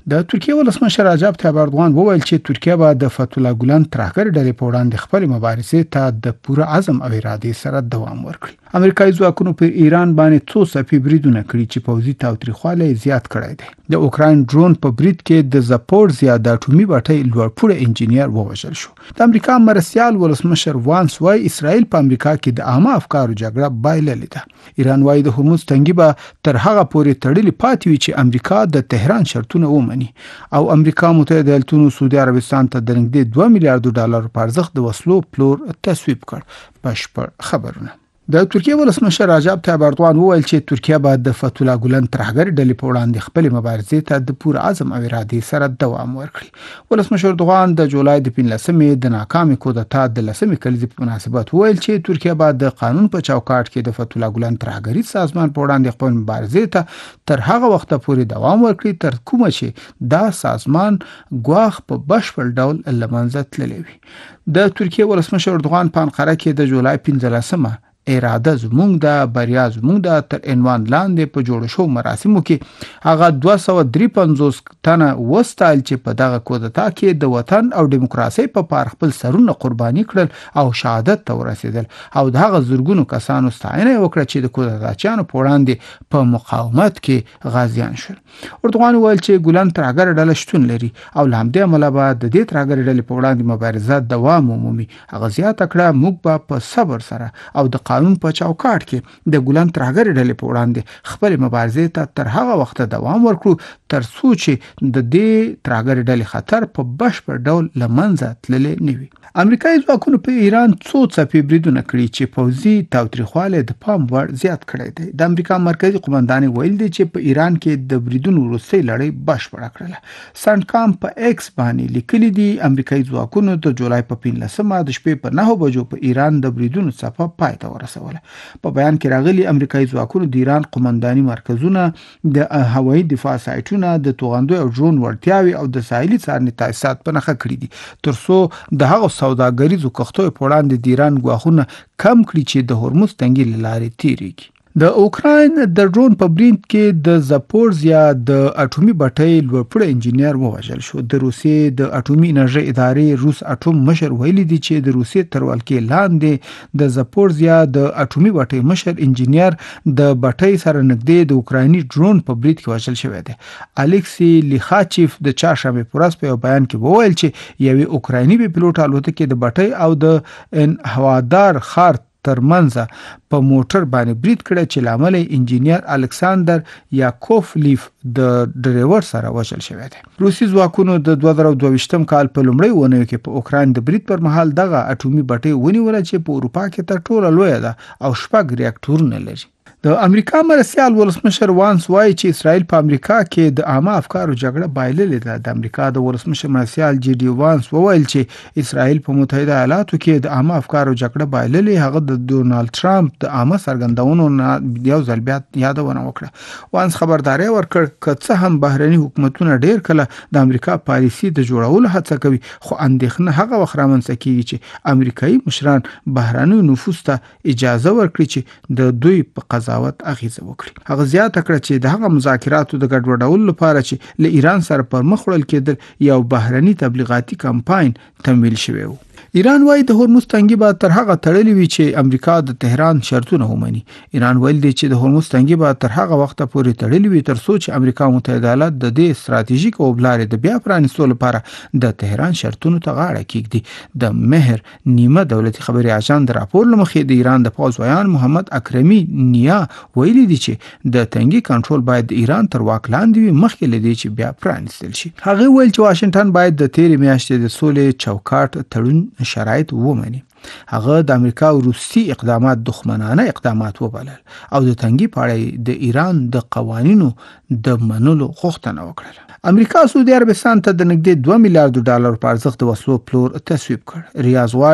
د ترکیه ولسمشر رجب طیب اردوغان وویل چې ترکیه به د فتح الله ګلن ترهګر ډلې په وړاندې خپل مبارزې ته د پوره عزم او ارادې سره دوام ورکړي. امریکایي ځواکونو په ایران باندې څو څپې بریدونه کړي چې پوځي تاوتریخوالی زیات کړی دی. د اوکراین ډرون په برید کې د زاپورزیا د اټومي بټۍ لوړپوړی انجینیر ووژل شو. د امریکا مرستیال ولسمشر وانس وايي اسرائیل په امریکا کې د عامه افکارو جګړه بایللې ده. ایران وايي د هرمز تنګي به تر هغه پورې تړلې پاتې وي چې امریکا د تهران شرطونه ومني او امریکا متحده ایالتونو سعودي عربستان ته د نږدې $2 میلیارډ په ارزښت د وسلو پلور تصویب کړ. بشپړ خبرونه. د ترکیه ولسمشر رجب طیب اردوغان وویل چې ترکیه به د فتح الله ګلن ترهګر ډلې په وړاندې خپل مبارزې ته د پوره عزم او ارادې سره دوام ورکړي. ولسمشر اردوغان د جولای د 15مې د ناکامې کودتا د 10مې کلیزې په مناسبت وویل چې ترکیه به د قانون په چوکاټ کې د فتح الله ګلن ترهګریز سازمان په وړاندې خپل مبارزې ته تر هغه وخته پورې دوام ورکړي تر کومه چې دا سازمان ګواښ په بشپړ ډول له منځه تللی وي. د ترکیه ولسمشر اردوغان په انقره کې د جولای 15مه اراده زموږ د بریا زموږ د تر عنوان لاندې په جوړ شو مراسمو کې هغه 253 تنه وستایل چې په دغه کودتا کې د وطن او دیموکراسي په پار خپل سرونه قرباني کړل او شهادت ته ورسېدل او دغه زورګونو کسانو ستاینه وکړه چې د کودتاچیانو په وړاندې په مقاومت کې غازیان شول. اردوغان وویل چې ګلن ترهګر ډله شتون لري او له همدې امله به د دې ترهګر ډلې په وړاندې مبارزه دوام ومومي. هغه زیاته کړه موږ به په صبر سره او د قانون په چوکاټ کې د ګلن ترهګر ډلې په وړاندې خپل مبارزې ته تر هغه وخت دوام ورکړو تر څو چې د دې ترهګر ډلې خطر په بشپړ ډول له منځه تللی نه وي. امریکایي ځواکونو په ایران څو څپې بریدونه کړي چې پوځي تاوتریخوالی د پام وړ زیات کړی دی. د امریکا مرکزي قومندان ویل دی چې په ایران کې د بریدونو وروستۍ لړۍ بشپړه کړله. سنټکام په ایکس باندې لیکلي دي امریکایي ځواکونو د جولای په 15مه د شپې په 9 بجو په ایران د بریدونو څپه پای ته ورسوله. په بیان کې راغلي امریکایي ځواکونو د ایران قومنداني مرکزونه د هوایي دفاع سایټونه د توغندو او ډرون وړتیاوي او د ساحلي څارنې تاسیسات په نښه کړي دي ترڅو د هغو سوداګریزو کښتیو په وړاندې د ایران ګواښونه کم کړي چې د هرمز تنګي له لارې تیریږي. د اوکراین د ډرون په برید کې د زاپورزیا د اټومي بټۍ لوړپوړی انجینیر ووژل شو. د روسیې د اټومي انرژي ادارې روس اټوم مشر ویلي دی چې د روسیې تر ولکې لاندې د زاپورزیا د اټومي بټۍ مشر انجینیر د بټۍ سره نږدې د اوکرایني ډرون په برید کې وژل شوی دی. الیکسی لیخاچیف د چهارشنبې په ورځ په یو بیان کې وویل چې یوې اوکرایني بې پیلوټ الوتکې د بټۍ او د هوادار ښار ترمنځ په موټر باندې برید کړی چې لامل انجینیر الکساندر یاکوفلیف د ډرایور سره وژل شوی دی. روسي ځواکونو د 2022م کال په لومړۍ اونۍ کې په اوکراین د برید پر مهال دغه اټومي بټۍ ونیوله چې په اروپا کې تر ټولو لویه ده او 6 ریاکټورونه لري. د امریکا مرستیال ولسمشر وانس وايي چې اسرائیل په امریکا کې د عامه افکارو جګړه بایللې ده. د امریکا د ولسمشر مرستیال جی ډي وانس وویل چې اسرائیل په متحده ایالاتو کې د عامه افکارو جګړه بایللې. هغه د ډونالد ټرمپ د عامه څرګندونو نه یو ځل بیا یادونه وکړه. وانس خبرداري ورکړ که څه هم بهرني حکومتونه ډیر کله د امریکا پالیسي د جوړولو هڅه کوي خو اندېښنه هغه وخت رامنځته کیږي چې امریکایي مشران بهرني نفوذ ته اجازه ورکړي چې د دوی په اغیزه وکړي. هغه زیاته کړه چې د هغه مذاکراتو د ګډوډولو لپاره چې له ایران سره پر مخ وړل کېدل یو بهرني تبلیغاتي کمپاین تمویل شوی و. ایران وايي د هرمز تنګي به تر هغه تړلې وي چې امریکا د تهران شرطونه ومني. ایران ویل دی چې د هرمز تنګي به تر هغه وخت پورې تړلې وي تر څو چې امریکا متحده ایالات د دې ستراتیژیک اوبلارې د بیا پرانیستلو لپاره د تهران شرطونو ته غاړه کېږدي. د مهر نیمه دولتي خبري اژانس د راپور لمخې د ایران د پوځ ویان محمد اکرمی نیا ویلي دی چې د تنګي کنټرول باید د ایران تر واک لاندې وي مخکې لدی چې بیا پرانیستل شي. هغه ویل چې واشنگټن باید د تیرې میاشتې د سولې چوکاټ تړون شرایط ومني. هغه د امریکا او روسي اقدامات دښمنانه اقدامات وبلل او د تنګي په اړه د ایران د قوانینو د منلو غوښتنه وکړه. امریکا سعودي عربستان ته د نږدې $2 میلیارډ په ارزښت د وسلو پلور تصویب کړ. ریاض